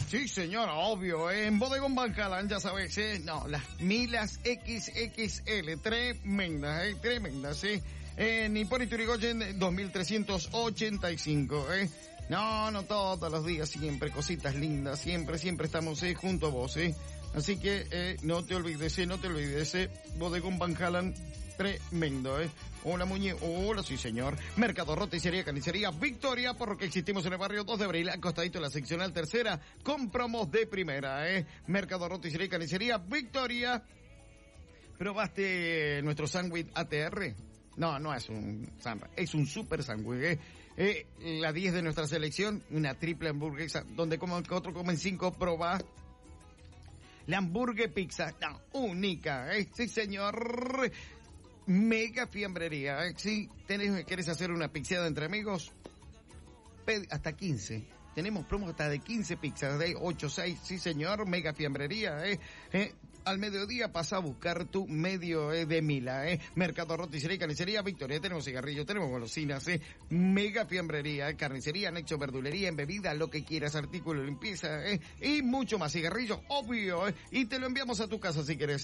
Sí, señor, obvio, en Bodegón Bancalan, ya sabes, no, las Milas XXL, tremendas, tremendas, en Hipólito Yrigoyen, 2385, No, todos los días, siempre cositas lindas, siempre estamos, junto a vos, Así que, no te olvides, Bodegón Bancalan, tremendo, Hola, hola, sí, señor. Mercado Roticería, Carnicería Victoria, porque existimos en el barrio 2 de abril, al costadito de la seccional tercera, con promos de primera, Mercado Roticería, Carnicería Victoria. ¿Probaste nuestro sándwich ATR? No es un sándwich, es un super sándwich, la 10 de nuestra selección, una triple hamburguesa, donde como otro comen 5, probá la hamburguesa pizza, no, única, sí, señor. Mega fiambrería, si querés hacer una pizzeada entre amigos, hasta 15. Tenemos promos hasta de 15 pizzas, de 8, 6, sí señor, mega fiambrería, al mediodía pasa a buscar tu medio de Mila, Mercado Roticería y Carnicería Victoria, tenemos cigarrillos, tenemos golosinas, mega fiambrería, carnicería, anexo, verdulería, en bebida, lo que quieras, artículo de limpieza, y mucho más, cigarrillos, obvio, y te lo enviamos a tu casa si querés,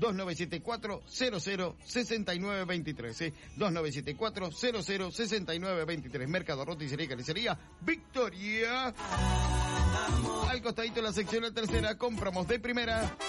2974-006923, 2974-006923, Mercado Roticería y Carnicería Victoria. Al costadito de la sección de tercera, compramos de primera.